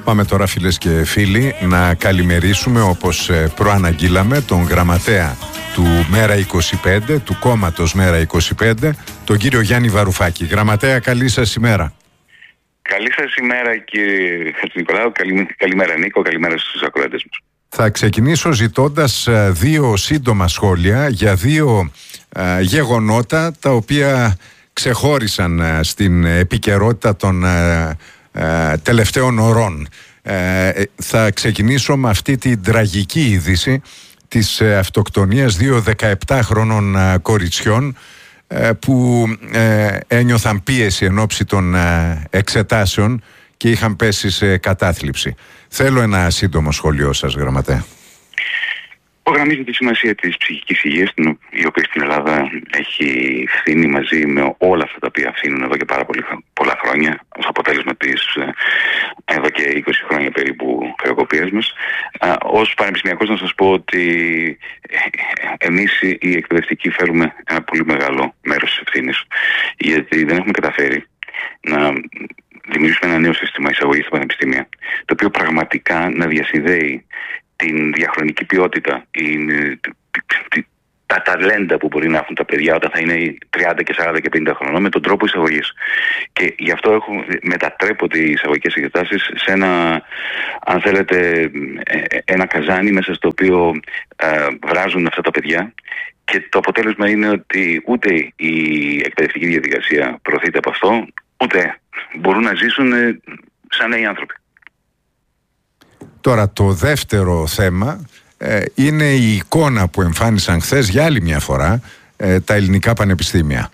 Πάμε τώρα, φίλες και φίλοι, να καλημερίσουμε, όπως προαναγγείλαμε, τον γραμματέα του Μέρα 25, του κόμματος Μέρα 25, τον κύριο Γιάννη Βαρουφάκη. Γραμματέα, καλή σας ημέρα. Καλή σας ημέρα, κύριε Χατζηνικολάου. Καλημέρα, Νίκο. Καλημέρα στους ακροατές μας. Θα ξεκινήσω ζητώντας δύο σύντομα σχόλια για δύο γεγονότα τα οποία ξεχώρισαν στην επικαιρότητα των τελευταίων ωρών. Θα ξεκινήσω με αυτή την τραγική είδηση της αυτοκτονίας δύο 17χρονων κοριτσιών που ένιωθαν πίεση εν ώψη των εξετάσεων και είχαν πέσει σε κατάθλιψη. Θέλω ένα σύντομο σχόλιο σας, γραμματέα. Υπογραμμίζει τη σημασία της ψυχικής υγείας, η οποία στην Ελλάδα έχει φθήνει μαζί με όλα αυτά τα οποία φθήνουν εδώ και πάρα πολλά χρόνια, ως αποτέλεσμα της εδώ και 20 χρόνια περίπου χρεοκοπίας μας. Ως πανεπιστημιακός να σας πω ότι εμείς οι εκπαιδευτικοί φέρουμε ένα πολύ μεγάλο μέρος της ευθύνης, γιατί δεν έχουμε καταφέρει να δημιουργήσουμε ένα νέο σύστημα εισαγωγής στα πανεπιστήμια, το οποίο πραγματικά να διασυνδέει την διαχρονική ποιότητα, τα ταλέντα που μπορεί να έχουν τα παιδιά όταν θα είναι 30 και 40 και 50 χρονών, με τον τρόπο εισαγωγής. Και γι' αυτό μετατρέπονται οι εισαγωγικές εξετάσεις σε ένα, αν θέλετε, ένα καζάνι μέσα στο οποίο βράζουν αυτά τα παιδιά. Και το αποτέλεσμα είναι ότι ούτε η εκπαιδευτική διαδικασία προωθείται από αυτό, ούτε μπορούν να ζήσουν σαν νέοι άνθρωποι. Τώρα, το δεύτερο θέμα είναι η εικόνα που εμφάνισαν χθες για άλλη μια φορά τα ελληνικά πανεπιστήμια,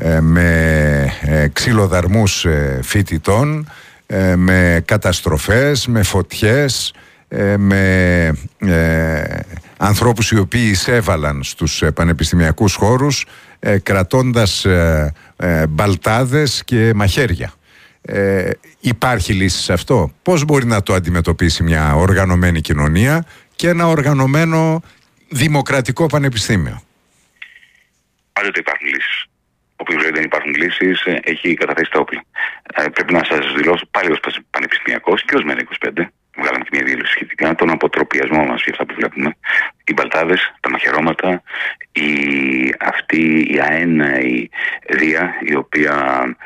με ξυλοδαρμούς φοιτητών, με καταστροφές, με φωτιές, με ανθρώπους οι οποίοι εισέβαλαν στους πανεπιστημιακούς χώρους κρατώντας μπαλτάδες και μαχαίρια. Υπάρχει λύση σε αυτό? Πώς μπορεί να το αντιμετωπίσει μια οργανωμένη κοινωνία και ένα οργανωμένο δημοκρατικό πανεπιστήμιο? Πάντοτε υπάρχουν λύσεις. Όποιος λέει δεν υπάρχουν λύσεις έχει καταθέσει τα όπλα. Πρέπει να σας δηλώσω πάλι ως πανεπιστημιακός και ως Μέρα 25. Βγάλαμε και μια δήλωση σχετικά, τον αποτροπιασμό μας για αυτά που βλέπουμε. Οι μπαλτάδες, τα μαχαιρώματα, αυτή η αέναη βία, η οποία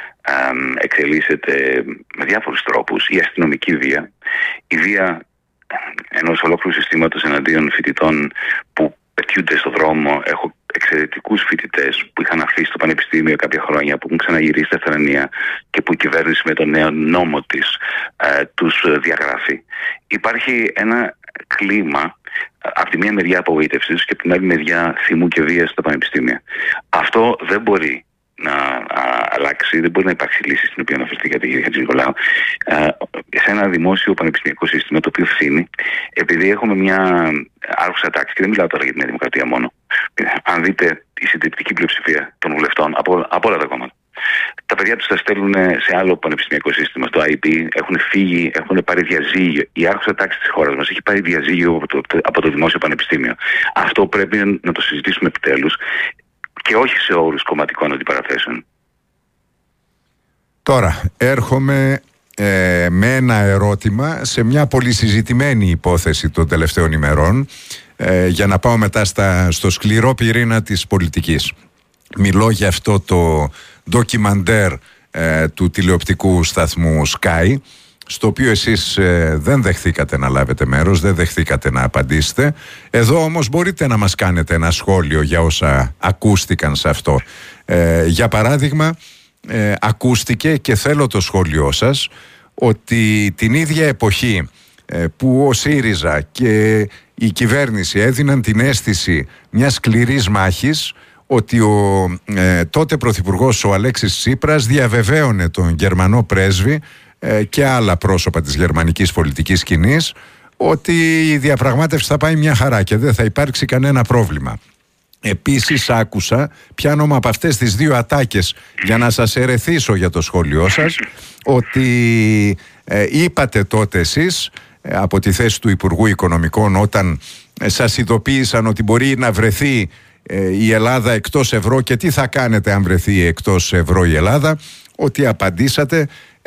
εξελίσσεται με διάφορους τρόπους, η αστυνομική βία, η βία ενός ολόκληρου συστήματος εναντίον φοιτητών που πετιούνται στον δρόμο. Έχω εξαιρετικούς φοιτητές που είχαν αφήσει το πανεπιστήμιο κάποια χρόνια, που έχουν ξαναγυρίσει στα Θρανία και που η κυβέρνηση με τον νέο νόμο της τους διαγράφει. Υπάρχει ένα κλίμα από τη μία μεριά απογοήτευσης και από την άλλη μεριά θυμού και βίας στα πανεπιστήμια. Αυτό δεν μπορεί να αλλάξει, δεν μπορεί να υπάρξει λύση στην οποία αναφερθήκατε, κύριε Χατζηνικολάου, σε ένα δημόσιο πανεπιστημιακό σύστημα το οποίο φθήνει, επειδή έχουμε μια άρχουσα τάξη, και δεν μιλάω τώρα για την Δημοκρατία μόνο. Αν δείτε τη συντριπτική πλειοψηφία των βουλευτών από όλα τα κόμματα, τα παιδιά τους τα στέλνουν σε άλλο πανεπιστημιακό σύστημα, στο IP, έχουν φύγει, έχουν πάρει διαζύγιο. Η άρχουσα τάξη της χώρας μας έχει πάρει διαζύγιο από το δημόσιο πανεπιστήμιο. Αυτό πρέπει να το συζητήσουμε επιτέλους, και όχι σε όρους κομματικών αντιπαραθέσεων. Τώρα έρχομαι με ένα ερώτημα σε μια πολύ συζητημένη υπόθεση των τελευταίων ημερών, για να πάω μετά στο σκληρό πυρήνα της πολιτικής. Μιλώ για αυτό το ντοκιμαντέρ του τηλεοπτικού σταθμού Sky, στο οποίο εσείς δεν δεχθήκατε να λάβετε μέρος, δεν δεχθήκατε να απαντήσετε. Εδώ όμως μπορείτε να μας κάνετε ένα σχόλιο για όσα ακούστηκαν σε αυτό. Για παράδειγμα, ακούστηκε, και θέλω το σχόλιο σας, ότι την ίδια εποχή που ο ΣΥΡΙΖΑ και η κυβέρνηση έδιναν την αίσθηση μιας σκληρής μάχης, ότι ο τότε πρωθυπουργός ο Αλέξης Τσίπρας διαβεβαίωνε τον Γερμανό πρέσβη και άλλα πρόσωπα της γερμανικής πολιτικής σκηνής ότι η διαπραγμάτευση θα πάει μια χαρά και δεν θα υπάρξει κανένα πρόβλημα. Επίσης άκουσα, πιάνομαι από αυτές τις δύο ατάκες για να σας ερεθίσω για το σχόλιο σας, ότι είπατε τότε εσείς από τη θέση του Υπουργού Οικονομικών, όταν σας ειδοποίησαν ότι μπορεί να βρεθεί η Ελλάδα εκτός ευρώ και τι θα κάνετε αν βρεθεί εκτός ευρώ η Ελλάδα, ότι απαντήσατε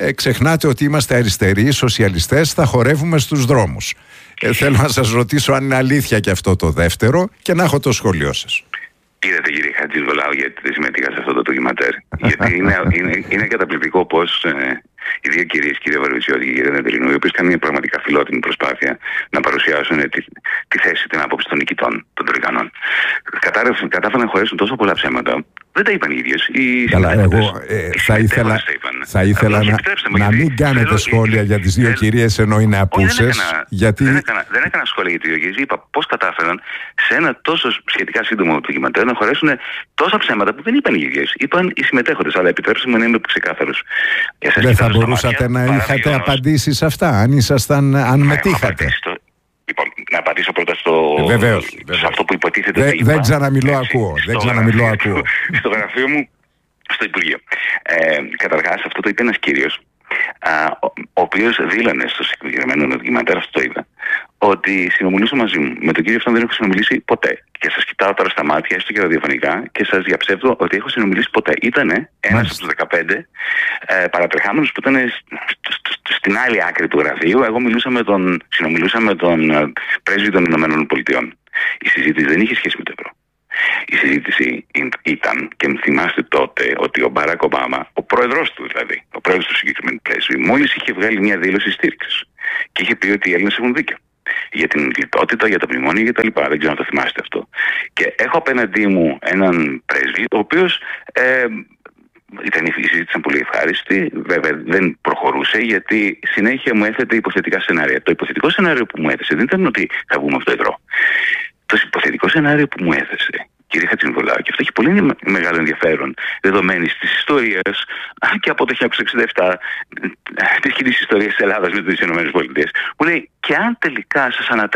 ξεχνάτε ότι είμαστε αριστεροί, σοσιαλιστές, θα χορεύουμε στους δρόμους. Θέλω να σας ρωτήσω αν είναι αλήθεια και αυτό το δεύτερο και να έχω το σχόλιο σας. Είδατε, κύριε Χατζηδολάου, γιατί δεν συμμετείχα σε αυτό το ντοκιματέρ. Γιατί είναι καταπληκτικό πως οι δύο κυρίες, κυρία Βαρβιτσιώτη και κυρία Δεντελινού, οι οποίες κάνουν μια πραγματικά φιλότιμη προσπάθεια να παρουσιάσουν τη θέση, την άποψη των νικητών, των Τρικανών, κατάφεραν να χωρέσουν τόσο πολλά ψέματα. Δεν τα είπαν οι ίδιες. Καλά, εγώ θα ήθελα να μην κάνετε σχόλια για τις δύο κυρίες ενώ είναι απούσες. Δεν έκανα σχόλια για τις δύο κυρίες. Είπα πώς κατάφεραν σε ένα τόσο σχετικά σύντομο ντοκιματέρ να χωρέσουν τόσα ψέματα που δεν είπαν οι ίδιες. Είπαν οι συμμετέχοντες. Αλλά επιτρέψτε μου να είμαι ξεκάθαρος. Δεν θα μπορούσατε να είχατε απαντήσει σε αυτά, αν μετήχατε. Λοιπόν, να απαντήσω πρώτα σε αυτό που υποτίθεται ότι δεν ξαναμιλώ, ακούω. Στο γραφείο μου, στο Υπουργείο. Καταρχάς, αυτό το είπε ένας κύριος, ο οποίος δήλωνε στο συγκεκριμένο ντοκιμαντέρ, αυτό το είδα, ότι συνομιλούσε μαζί μου. Με τον κύριο αυτόν δεν έχω συνομιλήσει ποτέ. Και σας κοιτάω τώρα στα μάτια, έστω και ραδιοφωνικά, και σας διαψεύδω ότι έχω συνομιλήσει ποτέ. Ήτανε ένας από τους 15 παρατρεχάμενους που ήταν στην άλλη άκρη του γραφείου. Εγώ συνομιλούσα με τον πρέσβη των Ηνωμένων Πολιτειών. Η συζήτηση δεν είχε σχέση με το ευρώ. Η συζήτηση ήταν, και θυμάστε τότε, ότι ο Μπάρακ Ομπάμα, ο πρόεδρος του δηλαδή, ο πρόεδρος του συγκεκριμένου πρέσβη, μόλις είχε βγάλει μια δήλωση στήριξης και είχε πει ότι οι Έλληνες έχουν δίκιο για την λιτότητα, για τα μνημόνια κτλ. Δεν ξέρω αν το θυμάστε αυτό. Και έχω απέναντί μου έναν πρέσβη, ο οποίος η συζήτηση ήταν πολύ ευχάριστη. Βέβαια δεν προχωρούσε, γιατί συνέχεια μου έθετε υποθετικά σενάρια. Το υποθετικό σενάριο που μου έθεσε δεν ήταν ότι θα βγούμε από το ευρώ. Το υποθετικό σενάριο που μου έθεσε, κύριε Χατζηδολάου, και αυτό έχει πολύ μεγάλο ενδιαφέρον, δεδομένη τη ιστορία και από το 1967, τη κοινή ιστορία τη Ελλάδα με τις ΗΠΑ, που λέει, και αν τελικά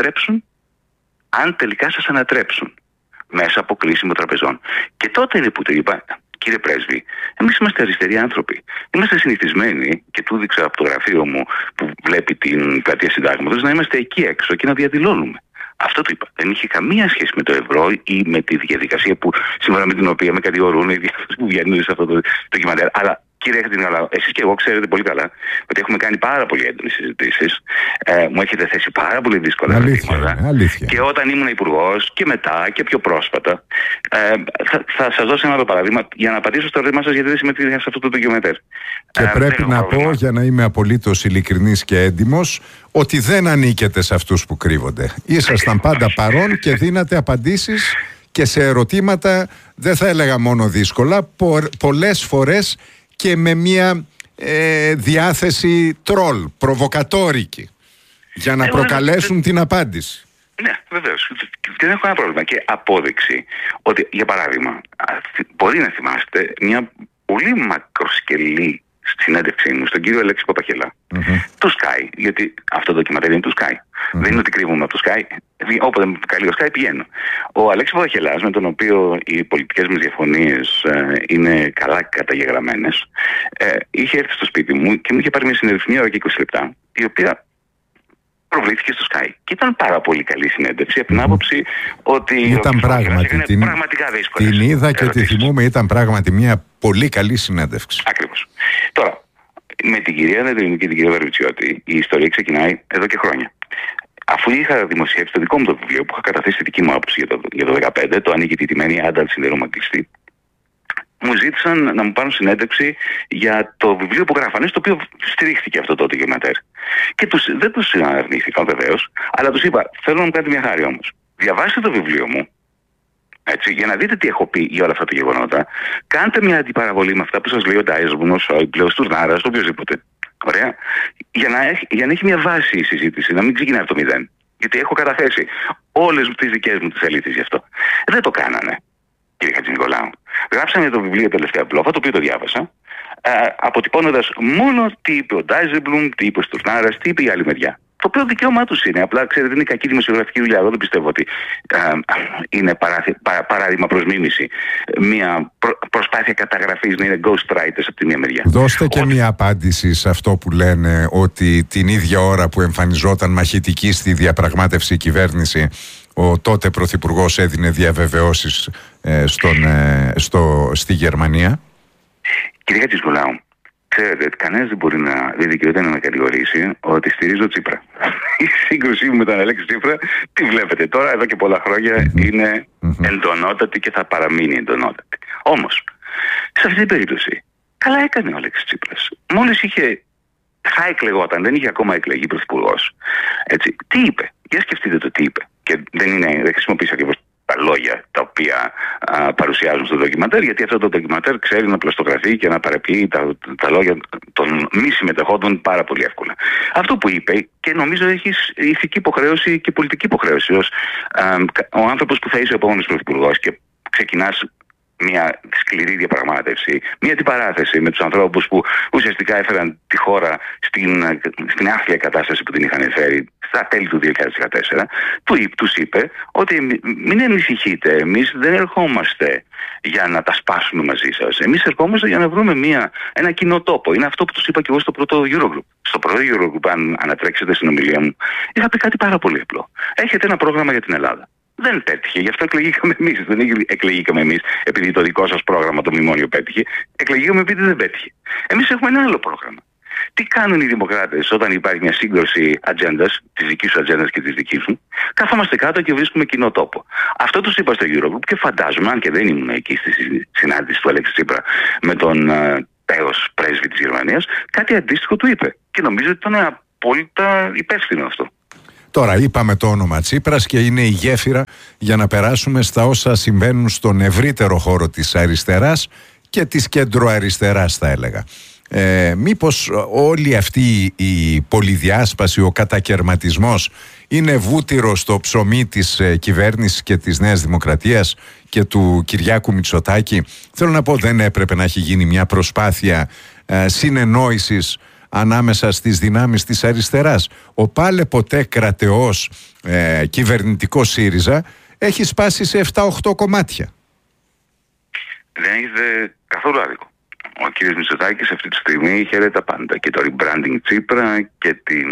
σας ανατρέψουν μέσα από κρίσιμο τραπεζών. Και τότε είναι που το είπα, κύριε πρέσβη, εμείς είμαστε αριστεροί άνθρωποι. Είμαστε συνηθισμένοι, και του δείξα από το γραφείο μου που βλέπει την πλατεία Συντάγματος, να είμαστε εκεί έξω και να διαδηλώνουμε. Αυτό το είπα. Δεν είχε καμία σχέση με το ευρώ ή με τη διαδικασία σύμφωνα με την οποία με κατηγορούν οι διάφοροι που βγαίνουν σε αυτό το ντοκιμαντέρ. Αλλά κύριε Χατζηδολάου, εσείς και εγώ ξέρετε πολύ καλά ότι έχουμε κάνει πάρα πολύ έντονες συζητήσεις. Μου έχετε θέσει πάρα πολύ δύσκολα ερωτήματα. Και όταν ήμουν υπουργός και μετά και πιο πρόσφατα, θα σας δώσω ένα άλλο παράδειγμα για να απαντήσω στο ερώτημά σας, γιατί δεν συμμετείχα σε αυτό το ντοκιμαντέρ. Και πρέπει να πω, για να είμαι απολύτως ειλικρινής και έντιμος, ότι δεν ανήκετε σε αυτούς που κρύβονται. Ήσασταν πάντα παρόν και δίνατε απαντήσεις και σε ερωτήματα, δεν θα έλεγα μόνο δύσκολα, πολλές φορές και με μια διάθεση τρόλ, προβοκατόρικη, για να προκαλέσουν την απάντηση. Ναι, βεβαίως. Δεν έχω ένα πρόβλημα. Και απόδειξη ότι, για παράδειγμα, μπορεί να θυμάστε μια πολύ μακροσκελή συνέντευξή μου στον κύριο Αλέξη Παπαχελά, του Sky, γιατί αυτό το ντοκιμαντέρ είναι του Sky. Δεν είναι ότι κρύβουμε από το Sky. Όποτε με καλεί ο Sky πηγαίνω. Ο Αλέξη Παπαχελάς, με τον οποίο οι πολιτικές μας διαφωνίες είναι καλά καταγεγραμμένες, είχε έρθει στο σπίτι μου και μου είχε πάρει μια συνέντευξη 1 ώρα και 20 λεπτά, η οποία προβλήθηκε στο Sky. Και ήταν πάρα πολύ καλή συνέντευξη από την άποψη ότι ήταν πράγματι, πραγματικά δύσκολη. Την είδα και τη θυμούμαι, ήταν πράγματι μια πολύ καλή συνέντευξη. Ακριβώς. Τώρα, με την κυρία Δεντελινού και την κυρία Βαρβιτσιώτη, η ιστορία ξεκινάει εδώ και χρόνια. Αφού είχα δημοσιεύσει το δικό μου το βιβλίο, που είχα καταθέσει τη δική μου άποψη για το 2015, το «Ανοίγει τη τιμένη άνταλ συνδερόμα κλειστή», μου ζήτησαν να μου πάρουν συνέντευξη για το βιβλίο που γράφανε, στο οποίο στηρίχθηκε αυτό το ντοκιμαντέρ. Και δεν τους αρνήθηκα βεβαίως, αλλά τους είπα, θέλω να μου κάνετε μια χάρη όμως. Διαβάστε το βιβλίο μου, έτσι, για να δείτε τι έχω πει για όλα αυτά τα γεγονότα. Κάντε μια αντιπαραβολή με αυτά που σας λέει ο Ντάιζελμπλουμ, ο Σόιμπλε, ο Στουρνάρας, οποιοδήποτε. Ωραία. Για να έχει μια βάση η συζήτηση, να μην ξεκινάει από το μηδέν. Γιατί έχω καταθέσει όλες τις δικές μου τις αλήθειες γι' αυτό. Δεν το κάνανε, κύριε Χατζηνικολάου. Γράψανε το βιβλίο τελευταία πλόφα, το οποίο το διάβασα, αποτυπώνοντας μόνο τι είπε ο Ντάιζελμπλουμ, τι είπε ο Στουρνάρας, τι είπε η άλλη μεριά. Το οποίο δικαίωμά τους είναι. Απλά ξέρετε, είναι κακή δημοσιογραφική δουλειά. Εγώ δεν πιστεύω ότι είναι παράδειγμα προς μίμηση μια προσπάθεια καταγραφής να είναι ghostwriters από τη μία μεριά. Δώστε και μια απάντηση σε αυτό που λένε, ότι την ίδια ώρα που εμφανιζόταν μαχητική στη διαπραγμάτευση η κυβέρνηση, ο τότε πρωθυπουργός έδινε διαβεβαιώσεις στη Γερμανία. Κύριε Χατζηδολάου, Ξέρετε, κανένας δεν δικαιούται να με κατηγορήσει ότι στηρίζω Τσίπρα. Η σύγκρουσή μου με τον Αλέξη Τσίπρα, τι βλέπετε τώρα, εδώ και πολλά χρόνια είναι εντονότατη και θα παραμείνει εντονότατη. Όμως, σε αυτή την περίπτωση, καλά έκανε ο Αλέξης Τσίπρας. Μόλις θα εκλεγόταν, δεν είχε ακόμα εκλεγεί πρωθυπουργός. Έτσι, τι είπε? Για σκεφτείτε το τι είπε. Και δεν χρησιμοποίησα ακριβώς τα λόγια τα οποία παρουσιάζουν στο ντοκιμαντέρ, γιατί αυτό το ντοκιμαντέρ ξέρει να πλαστογραφεί και να παραποιεί τα λόγια των μη συμμετεχόντων πάρα πολύ εύκολα. Αυτό που είπε, και νομίζω έχει ηθική υποχρέωση και πολιτική υποχρέωση ως ο άνθρωπος που θα είσαι ο επόμενος πρωθυπουργός και ξεκινάς μια σκληρή διαπραγμάτευση, μια αντιπαράθεση με τους ανθρώπους που ουσιαστικά έφεραν τη χώρα στην άθλια κατάσταση που την είχαν φέρει στα τέλη του 2014, τους είπε ότι μην ανησυχείτε, εμείς δεν ερχόμαστε για να τα σπάσουμε μαζί σας. Εμείς ερχόμαστε για να βρούμε ένα κοινό τόπο. Είναι αυτό που τους είπα και εγώ στο πρώτο Eurogroup. Στο πρώτο Eurogroup, αν ανατρέξετε στην ομιλία μου, είχα πει κάτι πάρα πολύ απλό. Έχετε ένα πρόγραμμα για την Ελλάδα. Δεν πέτυχε, γι' αυτό εκλεγήκαμε εμείς. Δεν εκλεγήκαμε εμείς επειδή το δικό σας πρόγραμμα, το μνημόνιο, πέτυχε. Εκλεγήκαμε επειδή δεν πέτυχε. Εμείς έχουμε ένα άλλο πρόγραμμα. Τι κάνουν οι δημοκράτες όταν υπάρχει μια σύγκρουση ατζέντας, της δικής σου ατζέντας και της δικής σου? Καθόμαστε κάτω και βρίσκουμε κοινό τόπο. Αυτό τους είπα στο Eurogroup και φαντάζομαι, αν και δεν ήμουν εκεί στη συνάντηση του Αλέξη Τσίπρα με τον τέος πρέσβη της Γερμανίας, κάτι αντίστοιχο του είπε. Και νομίζω ότι ήταν απόλυτα υπεύθυνο αυτό. Τώρα είπαμε το όνομα Τσίπρας και είναι η γέφυρα για να περάσουμε στα όσα συμβαίνουν στον ευρύτερο χώρο της αριστεράς και της κεντροαριστεράς, θα έλεγα. Μήπως όλη αυτή η πολυδιάσπαση, ο κατακερματισμός είναι βούτυρο στο ψωμί της κυβέρνησης και της Νέας Δημοκρατίας και του Κυριάκου Μητσοτάκη? Θέλω να πω, δεν έπρεπε να έχει γίνει μια προσπάθεια συνεννόησης ανάμεσα στις δυνάμεις της αριστεράς? Ο πάλε ποτέ κρατεός κυβερνητικός ΣΥΡΙΖΑ έχει σπάσει σε 7-8 κομμάτια. Δεν έχετε καθόλου άδικο. Ο κ. Μητσοτάκης αυτή τη στιγμή χαίρεται τα πάντα. Και το rebranding Τσίπρα και την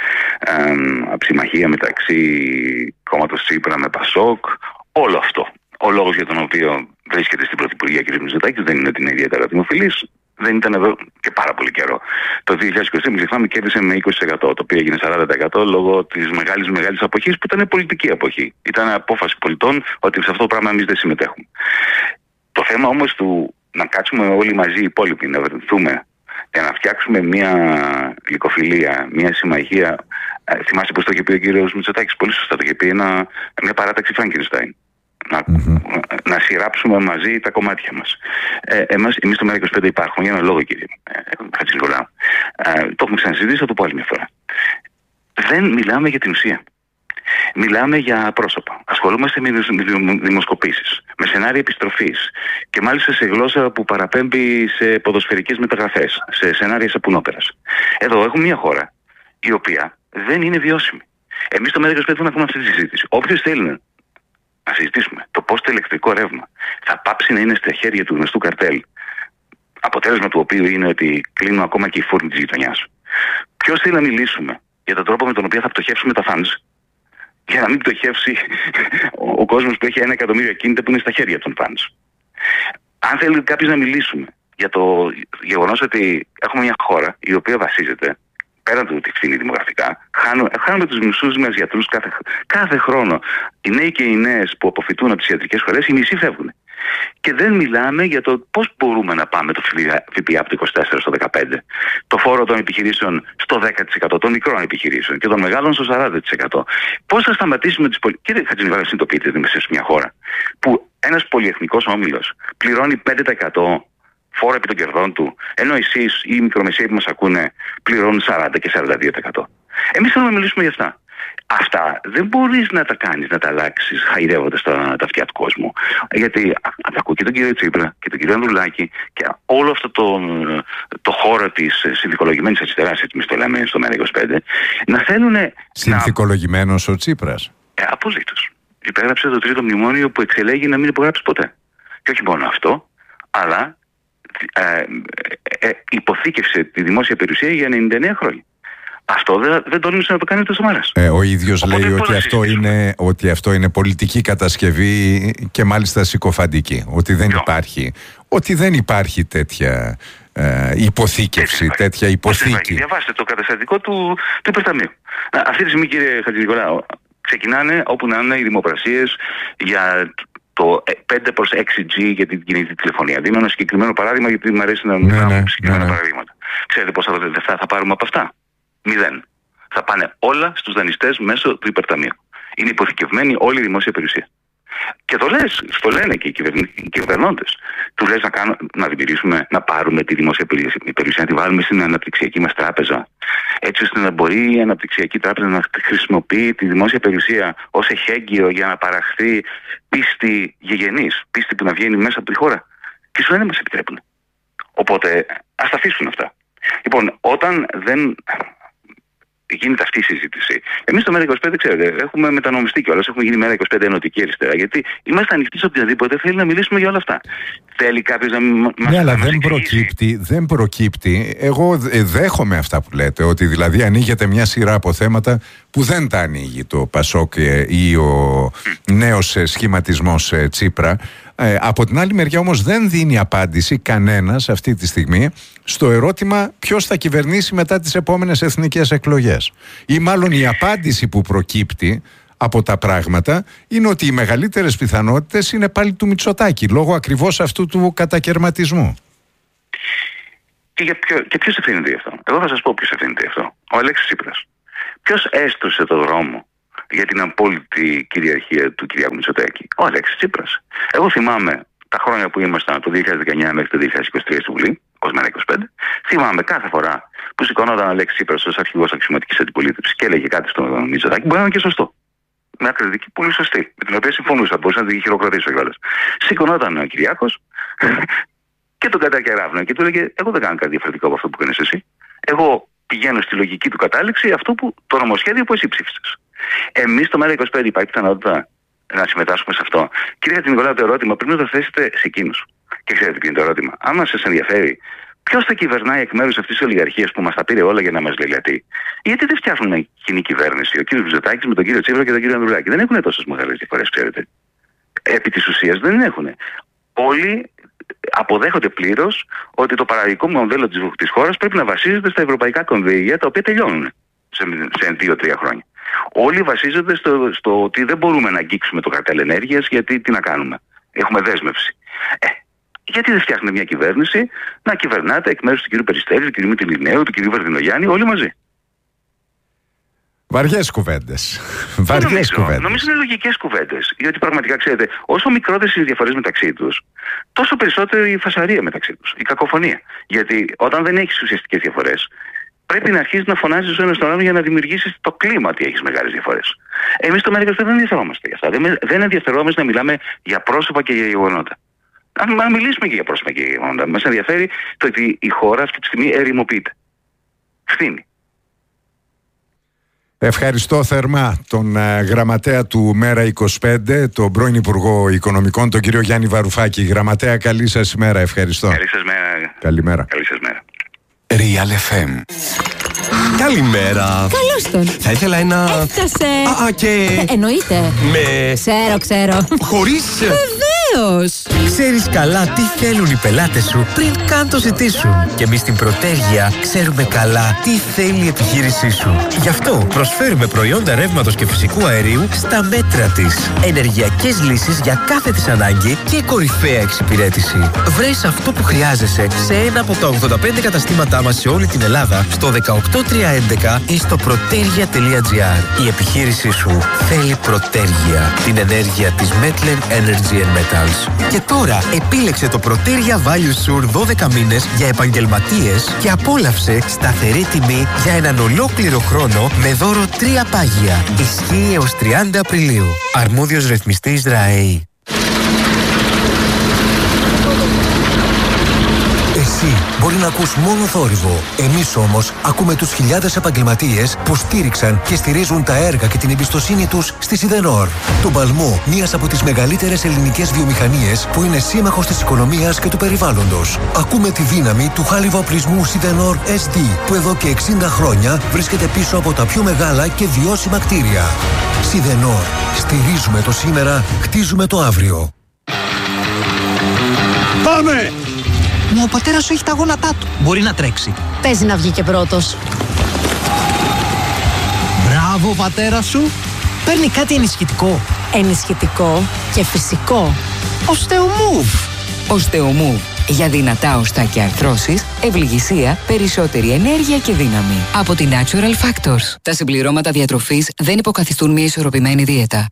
αψημαχία μεταξύ κόμματος Τσίπρα με Πασόκ. Όλο αυτό. Ο λόγος για τον οποίο βρίσκεται στην Πρωθυπουργία κ. Μητσοτάκης δεν είναι ότι είναι ιδιαίτερα δημοφιλής. Δεν ήταν εδώ και πάρα πολύ καιρό. Το 2020, μην ξεχνάμε, κέρδισε με 20%, το οποίο έγινε 40% λόγω της μεγάλης αποχής, που ήταν πολιτική αποχή. Ήταν απόφαση πολιτών ότι σε αυτό το πράγμα εμείς δεν συμμετέχουμε. Το θέμα όμως του να κάτσουμε όλοι μαζί οι υπόλοιποι, να βρεθούμε για να φτιάξουμε μια γλυκοφιλία, μια συμμαχία. Θυμάστε πως το είχε πει ο κύριος Μητσοτάκης, πολύ σωστά το είχε πει, μια παράταξη Φράγκενστάιν. Να σειράψουμε μαζί τα κομμάτια μας. Εμείς στο ΜΕΡΑ25 υπάρχουμε για ένα λόγο, κύριε Χατζηνικολάου. Το έχουμε ξανασυζητήσει, θα το πω άλλη μια φορά. Δεν μιλάμε για την ουσία. Μιλάμε για πρόσωπα. Ασχολούμαστε με δημοσκοπήσεις, με σενάρια επιστροφής και μάλιστα σε γλώσσα που παραπέμπει σε ποδοσφαιρικές μεταγραφές, σε σενάρια σαπουνόπερας. Εδώ έχουμε μια χώρα η οποία δεν είναι βιώσιμη. Εμείς στο ΜΕΡΑ25 δεν έχουμε αυτή τη συζήτηση. Όποιος θέλει να συζητήσουμε το πώς το ηλεκτρικό ρεύμα θα πάψει να είναι στα χέρια του γνωστού καρτέλ, αποτέλεσμα του οποίου είναι ότι κλείνουν ακόμα και οι φούρνοι της γειτονιάς. Ποιος θέλει να μιλήσουμε για τον τρόπο με τον οποίο θα πτωχεύσουμε τα funds, για να μην πτωχεύσει ο κόσμος που έχει 1 εκατομμύριο ακίνητα που είναι στα χέρια των funds. Αν θέλει κάποιος να μιλήσουμε για το γεγονός ότι έχουμε μια χώρα η οποία βασίζεται, πέραν του ότι φθήνει δημογραφικά, χάνουμε τους μισούς μας γιατρούς κάθε χρόνο. Οι νέοι και οι νέες που αποφυτούν από τις ιατρικές σχολές, οι μισοί φεύγουν. Και δεν μιλάμε για το πώς μπορούμε να πάμε το ΦΠΑ από το 24% στο 15%, το φόρο των επιχειρήσεων στο 10%, των μικρών επιχειρήσεων και των μεγάλων στο 40%. Πώς θα σταματήσουμε τις Κύριε Χατζηνικολάου, συνειδητοποιείτε ότι είμαστε σε μια χώρα που ένας πολυεθνικός όμιλος πληρώνει 5% φόρο επί των κερδών του, ενώ εσείς ή οι μικρομεσαίοι που μας ακούνε πληρώνουν 40% και 42%. Εμείς θέλουμε να μιλήσουμε για αυτά. Αυτά δεν μπορείς να τα κάνεις, να τα αλλάξεις χαϊδεύοντας τα αυτιά του κόσμου. Γιατί ακούω και τον κύριο Τσίπρα και τον κύριο Ανδρουλάκη και όλο αυτό το χώρο της συνθηκολογημένης αριστεράς, έτσι εμείς το λέμε στο ΜΕΡΑ25, να θέλουν. Συνθηκολογημένος ο Τσίπρας. Απολύτως. Υπέγραψε το τρίτο μνημόνιο που εξελέγει να μην υπογράψει ποτέ. Και όχι μόνο αυτό, αλλά υποθήκευσε τη δημόσια περιουσία για 99 χρόνια. Αυτό δεν τόλμησε να το κάνει το Σαμάρας. Ο ίδιος λέει ότι αυτό είναι πολιτική κατασκευή και μάλιστα συκοφαντική. Ότι δεν υπάρχει τέτοια υποθήκευση, τέτοια υποθήκη. Διαβάστε το καταστατικό του υπερταμείου. Αυτή τη στιγμή, κύριε Χατζηνικολάου, ξεκινάνε όπου να είναι οι δημοπρασίες για το 5/6G για την κινητή τηλεφωνία. Δίνω ένα συγκεκριμένο παράδειγμα, γιατί μου αρέσει να μιλάω συγκεκριμένα παραδείγματα. Ξέρετε πόσα λεφτά θα πάρουμε από αυτά? 0. Θα πάνε όλα στους δανειστές μέσω του υπερταμείου. Είναι υποθηκευμένη όλη η δημόσια περιουσία. Και το λένε και οι κυβερνώντες. Του λες να δημιουργήσουμε, να πάρουμε τη δημόσια περιουσία, να τη βάλουμε στην αναπτυξιακή μας τράπεζα, έτσι ώστε να μπορεί η αναπτυξιακή τράπεζα να χρησιμοποιεί τη δημόσια περιουσία ως εχέγγυο για να παραχθεί πίστη γηγενής, πίστη που να βγαίνει μέσα από τη χώρα. Και σου λένε μας επιτρέπουν. Οπότε ας τα αφήσουν αυτά. Λοιπόν, όταν δεν γίνεται αυτή η συζήτηση. Εμείς στο ΜΕΡΑ25, ξέρετε, έχουμε μετανομιστεί κιόλας, έχουμε γίνει ΜΕΡΑ25 ενωτική αριστερά. Γιατί είμαστε ανοιχτοί σε οποιαδήποτε θέλει να μιλήσουμε για όλα αυτά. Θέλει κάποιος να μας ναι, αλλά δεν προκύπτει. Εγώ δέχομαι αυτά που λέτε, ότι δηλαδή ανοίγεται μια σειρά από θέματα που δεν τα ανοίγει το ΠΑΣΟΚ ή ο νέος σχηματισμός Τσίπρα. Από την άλλη μεριά όμως δεν δίνει απάντηση κανένας αυτή τη στιγμή στο ερώτημα ποιος θα κυβερνήσει μετά τις επόμενες εθνικές εκλογές. Ή μάλλον η απάντηση που προκύπτει από τα πράγματα είναι ότι οι μεγαλύτερες πιθανότητες είναι πάλι του Μητσοτάκη, λόγω ακριβώς αυτού του κατακερματισμού. Και ποιος ευθύνεται γι' αυτό? Εγώ θα σας πω ποιος ευθύνεται γι' αυτό. Ο Αλέξης Τσίπρας. Ποιος έστρωσε το δρόμο για την απόλυτη κυριαρχία του Κυριάκου Μητσοτάκη? Ο Αλέξης Τσίπρας. Εγώ θυμάμαι τα χρόνια που ήμασταν από το 2019 μέχρι το 2023 στη Βουλή, ως ΜΕΡΑ25, θυμάμαι κάθε φορά που σηκωνόταν ο Αλέξης Τσίπρας ως αρχηγός αξιωματικής αντιπολίτευσης και έλεγε κάτι στον Μητσοτάκη, μπορεί να είναι και σωστό. Μια κριτική πολύ σωστή, με την οποία συμφωνούσα, μπορούσα να την χειροκροτήσω κιόλας. Σηκωνόταν ο Κυριάκος και τον κατακεράβνε και του έλεγε: εγώ δεν κάνω κάτι διαφορετικό από αυτό που κάνεις εσύ. Εγώ πηγαίνω στη λογική του κατάληξη αυτό που το νομοσχέδιο που εσύ ψήφισες. Εμείς στο ΜΕΡΑ25 υπάρχει πιθανότητα να συμμετάσχουμε σε αυτό? Κύριε Χατζηνικολάου, το ερώτημα πρέπει να το θέσετε σε εκείνους. Και ξέρετε ποιο είναι το ερώτημα? Άμα σας ενδιαφέρει, ποιος θα κυβερνάει εκ μέρους αυτής της ολιγαρχίας που μας τα πήρε όλα για να μας λελιατεί? Γιατί δεν φτιάχνουν κοινή κυβέρνηση ο κύριος Μητσοτάκης με τον κύριο Τσίπρα και τον κύριο Ανδρουλάκη? Δεν έχουν τόσες μεγάλες διαφορές, ξέρετε. Επί της ουσίας δεν έχουν. Όλοι αποδέχονται πλήρως ότι το παραγωγικό μοντέλο της χώρας πρέπει να βασίζεται στα ευρωπαϊκά κονδύλια, τα οποία τελειώνουν σε 2-3 χρόνια. Όλοι βασίζονται στο ότι δεν μπορούμε να αγγίξουμε το καρτέλ ενέργειας, γιατί τι να κάνουμε? Έχουμε δέσμευση. Γιατί δεν φτιάχνουμε μια κυβέρνηση να κυβερνάτε εκ μέρους του κ. Περιστέρη, του κ. Μητυλινέου, του κ. Βαρδινογιάννη, όλοι μαζί? Βαριές κουβέντες. Νομίζω είναι λογικές κουβέντες. Γιατί πραγματικά, ξέρετε, όσο μικρότερες οι διαφορές μεταξύ τους, τόσο περισσότερη η φασαρία μεταξύ τους, η κακοφωνία. Γιατί όταν δεν έχεις ουσιαστικές διαφορές, πρέπει να αρχίσεις να φωνάζεις ο ένας τον άλλον για να δημιουργήσεις το κλίμα ότι έχεις μεγάλες διαφορές. Εμείς στο ΜΕΡΑ25 δεν ενδιαφερόμαστε για αυτά. Δεν ενδιαφερόμαστε να μιλάμε για πρόσωπα και για γεγονότα. Αν μιλήσουμε και για πρόσωπα και για γεγονότα, μας ενδιαφέρει το ότι η χώρα αυτή τη στιγμή ερημοποιείται. Φθήνει. Ευχαριστώ θερμά τον γραμματέα του ΜΕΡΑ25, τον πρώην Υπουργό Οικονομικών, τον κύριο Γιάννη Βαρουφάκη. Γραμματέα, καλή σας ημέρα. Ευχαριστώ. Καλή σας μέρα. Καλημέρα. Καλή σας μέρα. Real FM. Καλημέρα. Καλώς τον. Θα ήθελα ένα... Έφτασε. Και... εννοείται. Με... Ξέρω. Χωρίς... Βεβαίως. Ξέρεις καλά τι θέλουν οι πελάτες σου πριν καν το ζητήσουν. Και εμείς στην Πρωτέργεια ξέρουμε καλά τι θέλει η επιχείρησή σου. Γι' αυτό προσφέρουμε προϊόντα ρεύματος και φυσικού αερίου στα μέτρα της. Ενεργειακές λύσεις για κάθε της ανάγκη και κορυφαία εξυπηρέτηση. Βρες αυτό που χρειάζεσαι σε ένα από τα 85 καταστήματά μας σε όλη την Ελλάδα, στο 18311 ή στο protergia.gr. Η επιχείρησή σου θέλει Πρωτέργεια, την ενέργεια της Metlen Energy and Metals. Και τώρα επίλεξε το Protergia Value Sur 12 μήνες για επαγγελματίες και απόλαυσε σταθερή τιμή για έναν ολόκληρο χρόνο με δώρο 3 πάγια. Ισχύει έως 30 Απριλίου. Αρμόδιος ρυθμιστής ΡΑΕΗ. Εσύ μπορεί να ακούς μόνο θόρυβο. Εμείς όμως ακούμε τους χιλιάδες επαγγελματίες που στήριξαν και στηρίζουν τα έργα και την εμπιστοσύνη τους στη Σιδενόρ. Τον παλμό μιας από τις μεγαλύτερες ελληνικές βιομηχανίες που είναι σύμμαχος της οικονομίας και του περιβάλλοντος. Ακούμε τη δύναμη του χάλιβα οπλισμού Σιδενόρ SD που εδώ και 60 χρόνια βρίσκεται πίσω από τα πιο μεγάλα και βιώσιμα κτίρια. Σιδενόρ. Στηρίζουμε το σήμερα, χτίζουμε το αύριο. Πάμε! Μα ο πατέρας σου έχει τα γόνατά του. Μπορεί να τρέξει. Παίζει να βγει και πρώτος. Μπράβο, πατέρα σου. Παίρνει κάτι ενισχυτικό. Ενισχυτικό και φυσικό. Οστεομούβ. Οστεομούβ. Για δυνατά οστά και αρθρώσεις, ευληγησία, περισσότερη ενέργεια και δύναμη. Από την Natural Factors. Τα συμπληρώματα διατροφής δεν υποκαθιστούν μια ισορροπημένη δίαιτα.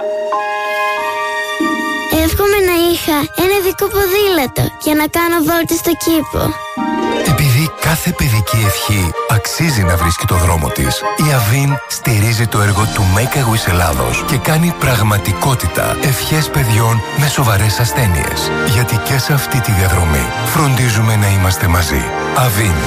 Εύχομαι να είχα ένα ειδικό ποδήλατο για να κάνω βόλτες στο κήπο. Επειδή κάθε παιδική ευχή αξίζει να βρίσκει το δρόμο της, η Avin στηρίζει το έργο του Make a Wish Ελλάδος και κάνει πραγματικότητα ευχές παιδιών με σοβαρές ασθένειες. Γιατί και σε αυτή τη διαδρομή φροντίζουμε να είμαστε μαζί. Avin.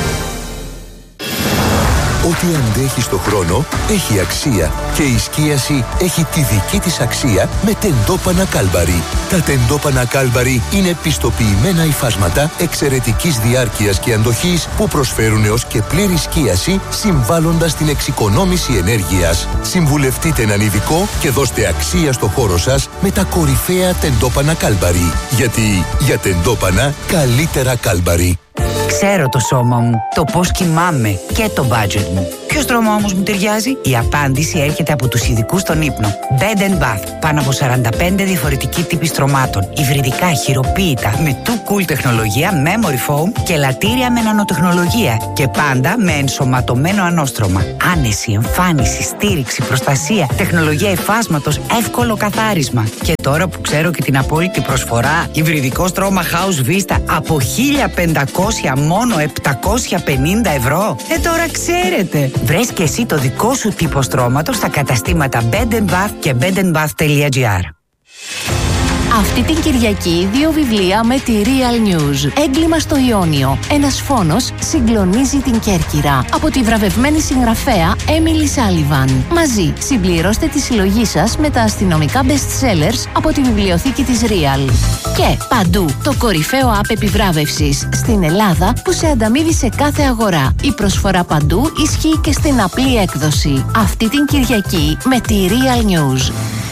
Ό,τι αντέχει στο χρόνο έχει αξία και η σκίαση έχει τη δική της αξία με τεντόπανα Κάλμπαρι. Τα τεντόπανα Κάλμπαρι είναι πιστοποιημένα υφάσματα εξαιρετικής διάρκειας και αντοχής που προσφέρουν έως και πλήρη σκίαση, συμβάλλοντας στην εξοικονόμηση ενέργειας. Συμβουλευτείτε έναν ειδικό και δώστε αξία στο χώρο σας με τα κορυφαία τεντόπανα Κάλμπαρι. Γιατί για τεντόπανα καλύτερα Κάλμπαρι. Ξέρω το σώμα μου, το πώς κοιμάμαι και το budget μου. Ποιο στρώμα όμως μου ταιριάζει? Η απάντηση έρχεται από τους ειδικούς στον ύπνο. Bed & Bath. Πάνω από 45 διαφορετικοί τύποι στρωμάτων. Υβριδικά, χειροποίητα, με too cool τεχνολογία, memory foam και λατήρια με νανοτεχνολογία. Και πάντα με ενσωματωμένο ανώστρωμα. Άνεση, εμφάνιση, στήριξη, προστασία, τεχνολογία υφάσματος, εύκολο καθάρισμα. Και τώρα που ξέρω και την απόλυτη προσφορά, υβριδικό στρώμα House Vista από 1.500 μόνο 750 ευρώ. Τώρα ξέρετε. Βρες και εσύ το δικό σου τύπο στρώματος στα καταστήματα Bed & Bath και bedandbath.gr. Αυτή την Κυριακή 2 βιβλία με τη Real News. Έγκλημα στο Ιόνιο. Ένας φόνος συγκλονίζει την Κέρκυρα. Από τη βραβευμένη συγγραφέα Emily Sullivan. Μαζί συμπληρώστε τη συλλογή σας με τα αστυνομικά best-sellers από τη βιβλιοθήκη της Real. Και παντού το κορυφαίο app επιβράβευσης στην Ελλάδα που σε ανταμείβει σε κάθε αγορά. Η προσφορά παντού ισχύει και στην απλή έκδοση. Αυτή την Κυριακή με τη Real News.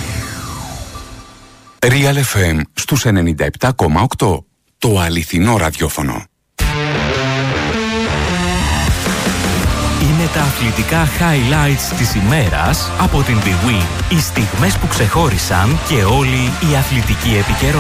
Real FM στους 97,8. Το αληθινό ραδιόφωνο. Είναι τα αθλητικά highlights της ημέρας από την Bwin. Οι στιγμές που ξεχώρισαν και όλη η αθλητική επικαιρότητα.